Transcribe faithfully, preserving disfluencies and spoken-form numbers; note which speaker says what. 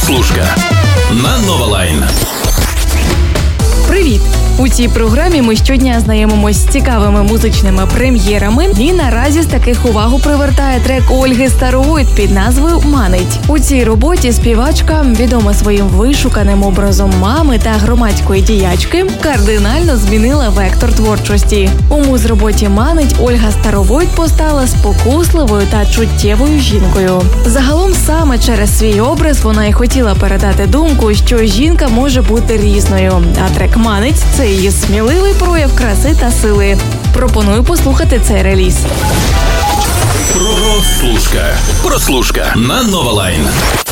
Speaker 1: Прослушка на Нова Лайн.
Speaker 2: Привіт! У цій програмі ми щодня знайомимось з цікавими музичними прем'єрами, і наразі з таких увагу привертає трек Ольги Старовойт під назвою «Манить». У цій роботі співачка, відома своїм вишуканим образом мами та громадської діячки, кардинально змінила вектор творчості. У муз-роботі «Манить» Ольга Старовойт постала спокусливою та чуттєвою жінкою. Загалом саме через свій образ вона й хотіла передати думку, що жінка може бути різною, а трек «Манить» – це її сміливий прояв краси та сили. Пропоную послухати цей реліз.
Speaker 1: Прослушка. Прослушка на Нова Лайн.